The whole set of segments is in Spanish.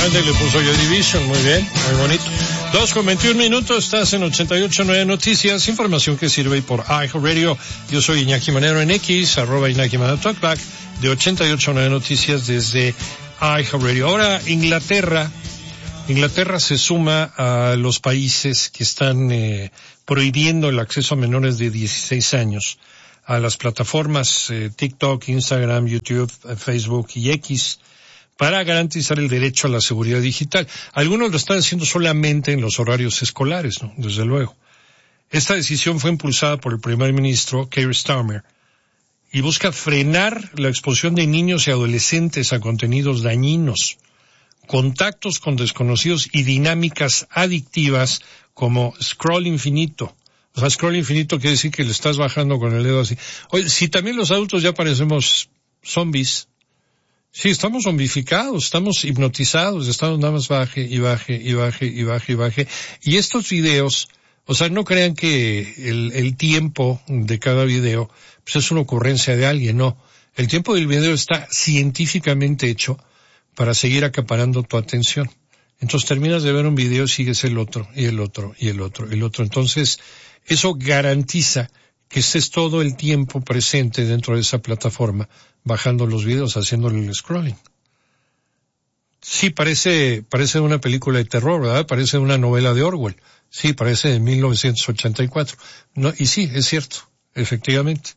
Andy le puso Joy Division, muy bien, muy bonito. 2:21, estás en 88.9 Noticias, información que sirve por iHeartRadio. Yo soy Iñaki Manero en X, @Iñaki Manero Talkback, de 88.9 Noticias desde iHeartRadio. Ahora Inglaterra se suma a los países que están prohibiendo el acceso a menores de 16 años a las plataformas TikTok, Instagram, YouTube, Facebook y X, para garantizar el derecho a la seguridad digital. Algunos lo están haciendo solamente en los horarios escolares, ¿no? Desde luego. Esta decisión fue impulsada por el primer ministro, Keir Starmer, y busca frenar la exposición de niños y adolescentes a contenidos dañinos, contactos con desconocidos y dinámicas adictivas como scroll infinito. O sea, scroll infinito quiere decir que le estás bajando con el dedo así. Oye, si también los adultos ya parecemos zombies. Sí, estamos zombificados, estamos hipnotizados, estamos nada más baje y baje y baje y baje y baje. Y estos videos, o sea, no crean que el tiempo de cada video pues es una ocurrencia de alguien, no. El tiempo del video está científicamente hecho para seguir acaparando tu atención. Entonces terminas de ver un video, sigues el otro, y el otro, y el otro, y el otro. Entonces, eso garantiza que estés todo el tiempo presente dentro de esa plataforma, bajando los videos, haciéndole el scrolling. Sí, parece una película de terror, ¿verdad? Parece una novela de Orwell. Sí, parece de 1984. No, y sí, es cierto, efectivamente.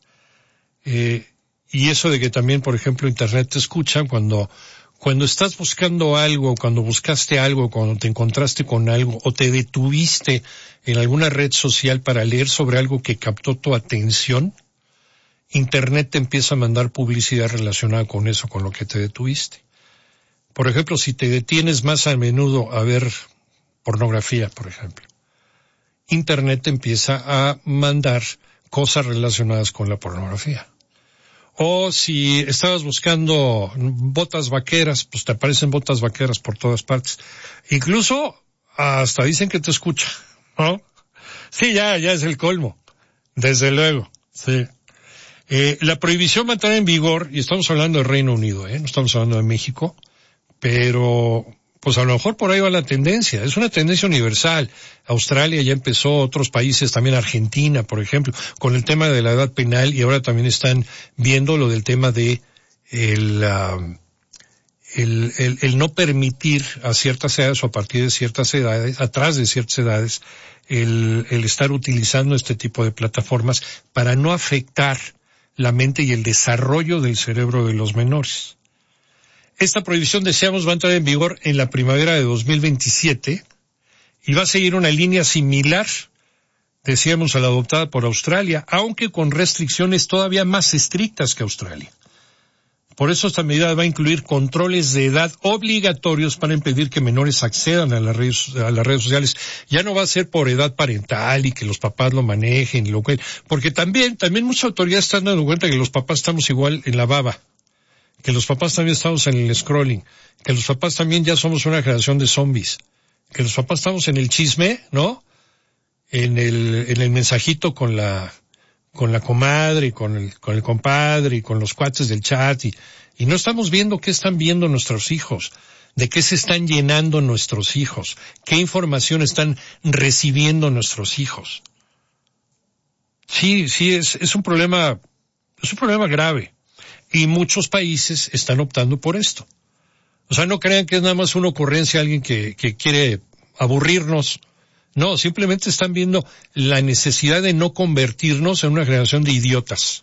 Y eso de que también, por ejemplo, Internet te escucha cuando estás buscando algo, cuando buscaste algo, cuando te encontraste con algo, o te detuviste en alguna red social para leer sobre algo que captó tu atención, Internet te empieza a mandar publicidad relacionada con eso, con lo que te detuviste. Por ejemplo, si te detienes más a menudo a ver pornografía, por ejemplo, Internet te empieza a mandar cosas relacionadas con la pornografía. O si estabas buscando botas vaqueras, pues te aparecen botas vaqueras por todas partes. Incluso hasta dicen que te escucha, ¿no? Sí, ya es el colmo. Desde luego, sí. La prohibición va a entrar en vigor, y estamos hablando del Reino Unido, no estamos hablando de México, pero pues a lo mejor por ahí va la tendencia. Es una tendencia universal. Australia ya empezó, otros países, también Argentina, por ejemplo, con el tema de la edad penal, y ahora también están viendo lo del tema de el no permitir a ciertas edades o a partir de ciertas edades, atrás de ciertas edades, el estar utilizando este tipo de plataformas para no afectar la mente y el desarrollo del cerebro de los menores. Esta prohibición, decíamos, va a entrar en vigor en la primavera de 2027 y va a seguir una línea similar, decíamos, a la adoptada por Australia, aunque con restricciones todavía más estrictas que Australia. Por eso esta medida va a incluir controles de edad obligatorios para impedir que menores accedan a las redes sociales. Ya no va a ser por edad parental y que los papás lo manejen, porque también muchas autoridades están dando cuenta que los papás estamos igual en la baba, que los papás también estamos en el scrolling, que los papás también ya somos una generación de zombies, que los papás estamos en el chisme, ¿no? En el mensajito con la comadre, y con el compadre, y con los cuates del chat, y no estamos viendo qué están viendo nuestros hijos, de qué se están llenando nuestros hijos, qué información están recibiendo nuestros hijos. Sí, es un problema grave. Y muchos países están optando por esto. O sea, no crean que es nada más una ocurrencia de alguien que quiere aburrirnos. No, simplemente están viendo la necesidad de no convertirnos en una generación de idiotas.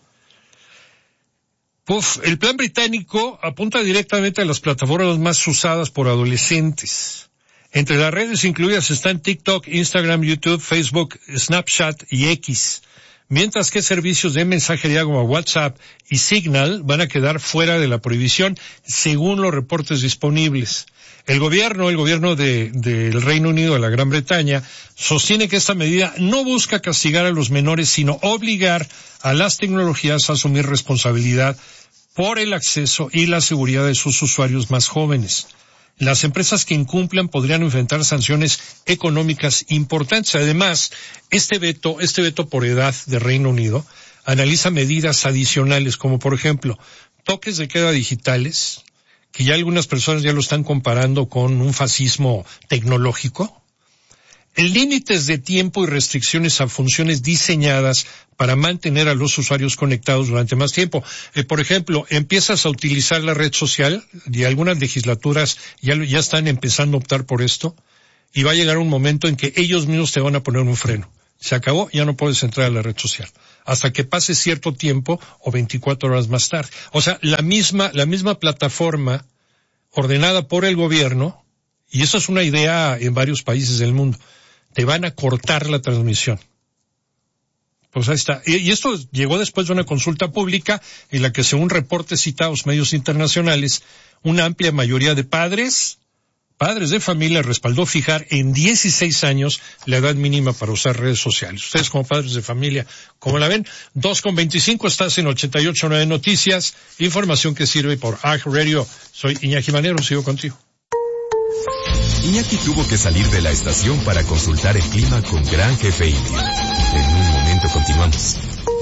El plan británico apunta directamente a las plataformas más usadas por adolescentes. Entre las redes incluidas están TikTok, Instagram, YouTube, Facebook, Snapchat y X. Mientras que servicios de mensajería como WhatsApp y Signal van a quedar fuera de la prohibición, según los reportes disponibles. El gobierno del Reino Unido, de la Gran Bretaña, sostiene que esta medida no busca castigar a los menores, sino obligar a las tecnologías a asumir responsabilidad por el acceso y la seguridad de sus usuarios más jóvenes. Las empresas que incumplan podrían enfrentar sanciones económicas importantes. Además, este veto por edad de Reino Unido analiza medidas adicionales como, por ejemplo, toques de queda digitales, que ya algunas personas ya lo están comparando con un fascismo tecnológico. Límites de tiempo y restricciones a funciones diseñadas para mantener a los usuarios conectados durante más tiempo. Por ejemplo, empiezas a utilizar la red social, y algunas legislaturas ya están empezando a optar por esto, y va a llegar un momento en que ellos mismos te van a poner un freno. Se acabó, ya no puedes entrar a la red social, hasta que pase cierto tiempo o 24 horas más tarde. O sea, la misma plataforma ordenada por el gobierno, y eso es una idea en varios países del mundo, te van a cortar la transmisión. Pues ahí está. Y esto llegó después de una consulta pública en la que, según reportes citados medios internacionales, una amplia mayoría de padres de familia respaldó fijar en 16 años la edad mínima para usar redes sociales. Ustedes como padres de familia, ¿cómo la ven? 2:25, estás en 88.9 Noticias, información que sirve por iHeartRadio. Soy Iñaki Manero, sigo contigo. Iñaki tuvo que salir de la estación para consultar el clima con Gran Jefe Indio. En un momento continuamos.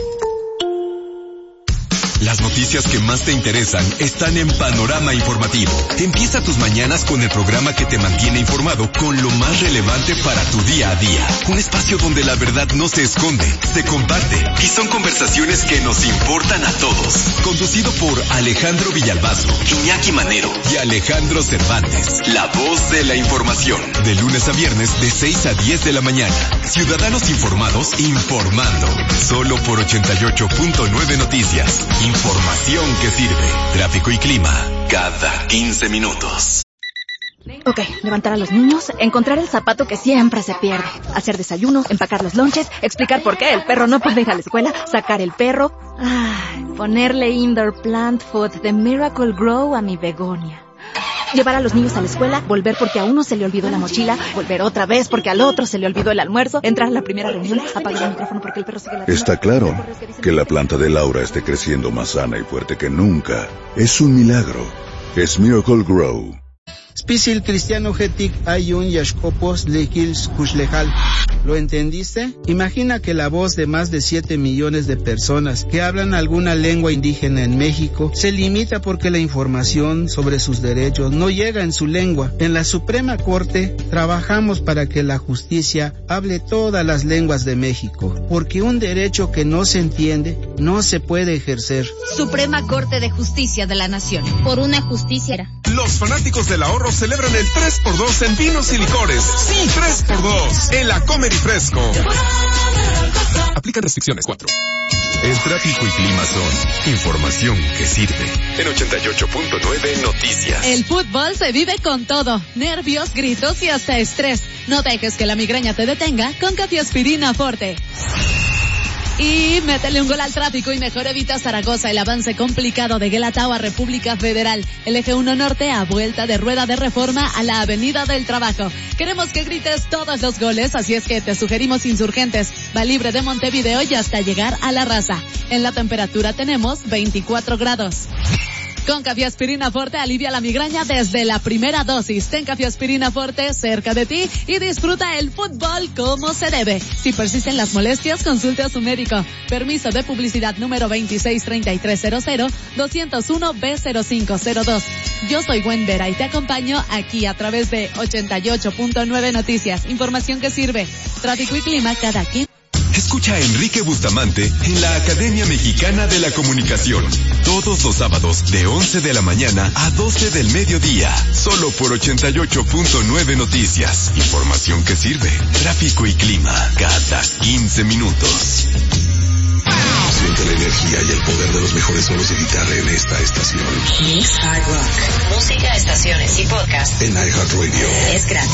Las noticias que más te interesan están en Panorama Informativo. Empieza tus mañanas con el programa que te mantiene informado con lo más relevante para tu día a día. Un espacio donde la verdad no se esconde, se comparte y son conversaciones que nos importan a todos. Conducido por Alejandro Villalbazo, Iñaki Manero y Alejandro Cervantes. La voz de la información. De lunes a viernes de 6 a 10 de la mañana. Ciudadanos informados informando. Solo por 88.9 Noticias. Información que sirve. Tráfico y clima cada 15 minutos. Ok, levantar a los niños, encontrar el zapato que siempre se pierde, hacer desayuno, empacar los lonches, explicar por qué el perro no puede ir a la escuela, sacar el perro, ponerle indoor plant food de Miracle Grow a mi begonia. Llevar a los niños a la escuela, volver porque a uno se le olvidó la mochila, volver otra vez porque al otro se le olvidó el almuerzo, entrar a la primera reunión, apagar el micrófono porque el perro sigue la... Está claro que la planta de Laura esté creciendo más sana y fuerte que nunca. Es un milagro. Es Miracle Grow. Spisil cristiano getic ayun yashkopos lekils kushlejal. ¿Lo entendiste? Imagina que la voz de más de 7 millones de personas que hablan alguna lengua indígena en México se limita porque la información sobre sus derechos no llega en su lengua. En la Suprema Corte trabajamos para que la justicia hable todas las lenguas de México, porque un derecho que no se entiende no se puede ejercer. Suprema Corte de Justicia de la Nación. Por una justicia. Los fanáticos del ahorro celebran el 3x2 en vinos y licores. Sí, 3x2 en la Comer y Fresco. Aplican restricciones 4. El tráfico y clima son información que sirve. En 88.9 Noticias. El fútbol se vive con todo. Nervios, gritos y hasta estrés. No dejes que la migraña te detenga con Cafeaspirina Forte. Y métele un gol al tráfico y mejor evita Zaragoza, el avance complicado de Guelatao a República Federal. El eje 1 Norte a vuelta de rueda de Reforma a la Avenida del Trabajo. Queremos que grites todos los goles, así es que te sugerimos Insurgentes, va libre de Montevideo y hasta llegar a La Raza. En la temperatura tenemos 24 grados. Con Cafeaspirina Forte alivia la migraña desde la primera dosis. Ten Cafeaspirina Forte cerca de ti y disfruta el fútbol como se debe. Si persisten las molestias, consulte a su médico. Permiso de publicidad número 263300-201-B0502. Yo soy Gwen Vera y te acompaño aquí a través de 88.9 Noticias. Información que sirve. Tráfico y clima cada 15. Escucha a Enrique Bustamante en la Academia Mexicana de la Comunicación. Todos los sábados de 11 de la mañana a 12 del mediodía. Solo por 88.9 Noticias. Información que sirve. Tráfico y clima cada 15 minutos. Siente la energía y el poder de los mejores solos de guitarra en esta estación. Mix Hard Rock. Música, estaciones y podcast. En iHeartRadio. Es gratis.